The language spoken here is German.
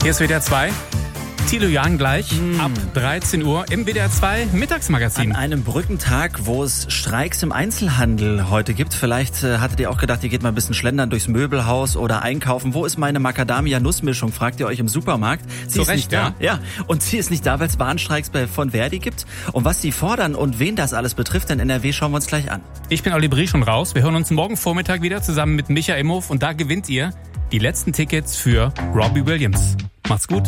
Hier ist WDR 2. Thilo Jahn gleich ab 13 Uhr im WDR 2 Mittagsmagazin. An einem Brückentag, wo es Streiks im Einzelhandel heute gibt. Vielleicht hattet ihr auch gedacht, ihr geht mal ein bisschen schlendern durchs Möbelhaus oder einkaufen. Wo ist meine Macadamia-Nussmischung, fragt ihr euch im Supermarkt. Sie ist nicht da. Ja, und sie ist nicht da, weil es Warnstreiks von Verdi gibt. Und was sie fordern und wen das alles betrifft in NRW, schauen wir uns gleich an. Ich bin Olli Brie schon raus. Wir hören uns morgen Vormittag wieder zusammen mit Micha Imhof. Und da gewinnt ihr die letzten Tickets für Robbie Williams. Macht's gut.